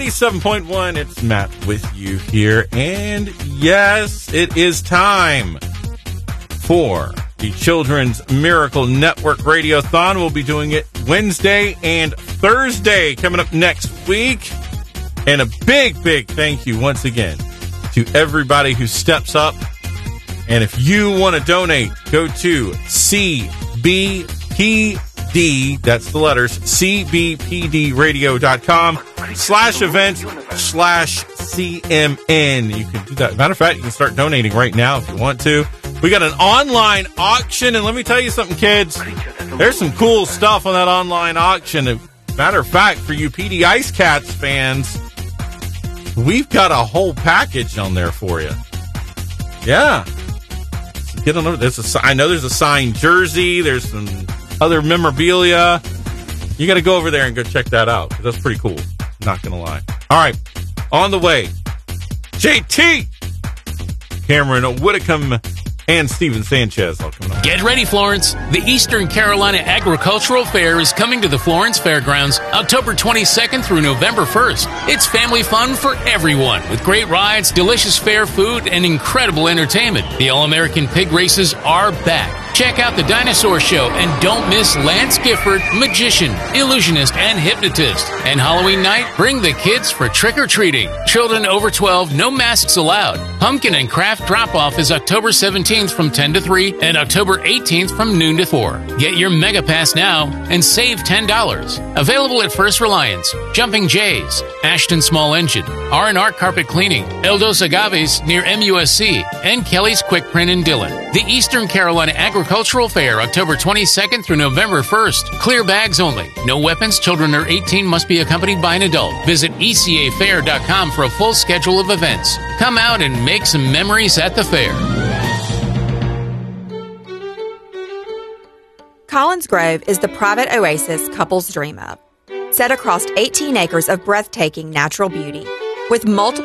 97.1, it's Matt with you here. And yes, it is time for the Children's Miracle Network Radiothon. We'll be doing it Wednesday and Thursday coming up next week. And a big, big thank you once again to everybody who steps up. And if you want to donate, go to CBPD, that's the letters, cbpdradio.com/events/CMN. You can do that. Matter of fact, you can start donating right now if you want to. We got an online auction, and let me tell you something, kids. There's some cool stuff on that online auction. Matter of fact, for you PD Ice Cats fans, we've got a whole package on there for you. Yeah. Get on over. I know there's a signed jersey. There's some other memorabilia. You got to go over there and go check that out. That's pretty cool. Not going to lie. All right. On the way, JT, Cameron Whitcomb, and Steven Sanchez all coming up. Get ready, Florence. The Eastern Carolina Agricultural Fair is coming to the Florence Fairgrounds October 22nd through November 1st. It's family fun for everyone with great rides, delicious fair food, and incredible entertainment. The All-American Pig Races are back. Check out the Dinosaur Show and don't miss Lance Gifford, magician, illusionist, and hypnotist. And Halloween night, bring the kids for trick-or-treating. Children over 12, no masks allowed. Pumpkin and craft drop-off is October 17th from 10 to 3 and October 18th from noon to 4. Get your Mega Pass now and save $10. Available at First Reliance, Jumping Jays, Ashton Small Engine, R&R Carpet Cleaning, Eldos Agaves near MUSC, and Kelly's Quick Print in Dillon. The Eastern Carolina Agricultural Fair, October 22nd through November 1st. Clear bags only. No weapons. Children under 18 must be accompanied by an adult. Visit ecafair.com for a full schedule of events. Come out and make some memories at the fair. Collins Grove is the private oasis couples dream of. Set across 18 acres of breathtaking natural beauty with multiple